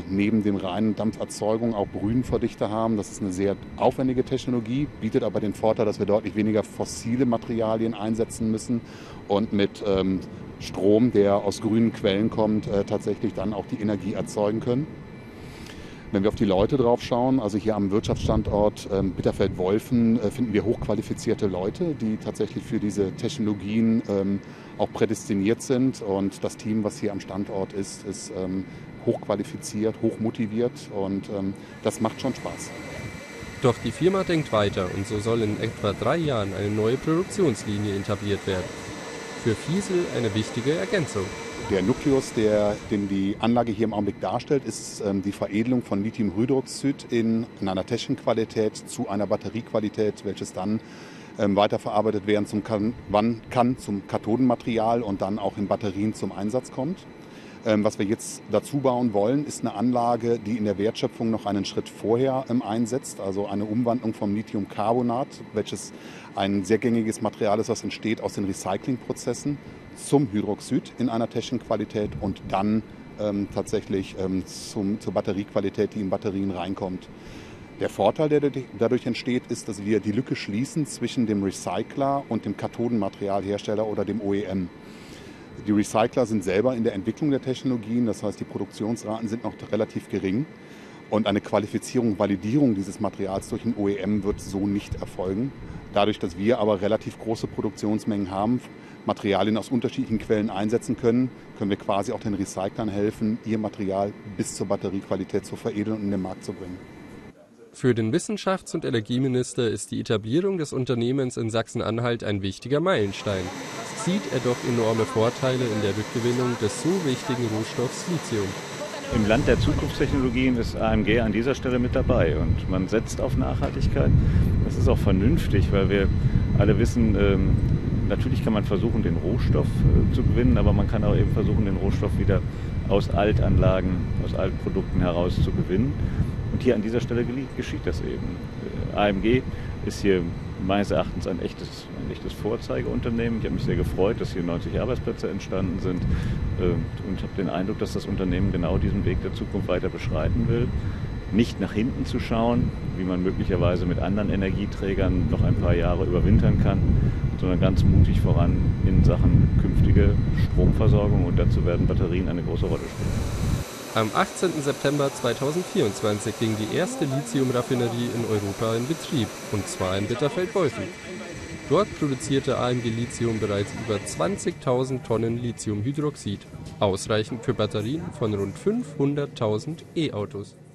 neben den reinen Dampferzeugungen auch Brühenverdichter haben. Das ist eine sehr aufwendige Technologie, bietet aber den Vorteil, dass wir deutlich weniger fossile Materialien einsetzen müssen und mit Strom, der aus grünen Quellen kommt, tatsächlich dann auch die Energie erzeugen können. Wenn wir auf die Leute drauf schauen, also hier am Wirtschaftsstandort Bitterfeld-Wolfen finden wir hochqualifizierte Leute, die tatsächlich für diese Technologien auch prädestiniert sind. Und das Team, was hier am Standort ist hochqualifiziert, hochmotiviert und das macht schon Spaß. Doch die Firma denkt weiter und so soll in etwa 3 Jahren eine neue Produktionslinie etabliert werden. Für Fiesel eine wichtige Ergänzung. Der Nukleus, den die Anlage hier im Augenblick darstellt, ist die Veredelung von Lithiumhydroxid in einer Techenqualität zu einer Batteriequalität, welches dann weiterverarbeitet werden kann zum Kathodenmaterial und dann auch in Batterien zum Einsatz kommt. Was wir jetzt dazu bauen wollen, ist eine Anlage, die in der Wertschöpfung noch einen Schritt vorher einsetzt, also eine Umwandlung vom Lithiumcarbonat, welches ein sehr gängiges Material ist, was entsteht aus den Recyclingprozessen, zum Hydroxid in einer Techenqualität und dann tatsächlich zur Batteriequalität, die in Batterien reinkommt. Der Vorteil, der dadurch entsteht, ist, dass wir die Lücke schließen zwischen dem Recycler und dem Kathodenmaterialhersteller oder dem OEM. Die Recycler sind selber in der Entwicklung der Technologien, das heißt, die Produktionsraten sind noch relativ gering. Und eine Qualifizierung, Validierung dieses Materials durch ein OEM wird so nicht erfolgen. Dadurch, dass wir aber relativ große Produktionsmengen haben, Materialien aus unterschiedlichen Quellen einsetzen können, können wir quasi auch den Recyclern helfen, ihr Material bis zur Batteriequalität zu veredeln und in den Markt zu bringen. Für den Wissenschafts- und Energieminister ist die Etablierung des Unternehmens in Sachsen-Anhalt ein wichtiger Meilenstein. Sieht er doch enorme Vorteile in der Rückgewinnung des so wichtigen Rohstoffs Lithium. Im Land der Zukunftstechnologien ist AMG an dieser Stelle mit dabei und man setzt auf Nachhaltigkeit. Das ist auch vernünftig, weil wir alle wissen, natürlich kann man versuchen, den Rohstoff zu gewinnen, aber man kann auch eben versuchen, den Rohstoff wieder aus Altanlagen, aus Altprodukten heraus zu gewinnen. Und hier an dieser Stelle geschieht das eben. AMG ist hier meines Erachtens ein echtes Vorzeigeunternehmen. Ich habe mich sehr gefreut, dass hier 90 Arbeitsplätze entstanden sind und habe den Eindruck, dass das Unternehmen genau diesen Weg der Zukunft weiter beschreiten will. Nicht nach hinten zu schauen, wie man möglicherweise mit anderen Energieträgern noch ein paar Jahre überwintern kann, sondern ganz mutig voran in Sachen künftige Stromversorgung und dazu werden Batterien eine große Rolle spielen. Am 18. September 2024 ging die erste Lithiumraffinerie in Europa in Betrieb, und zwar in Bitterfeld-Wolfen. Dort produzierte AMG Lithium bereits über 20.000 Tonnen Lithiumhydroxid, ausreichend für Batterien von rund 500.000 E-Autos.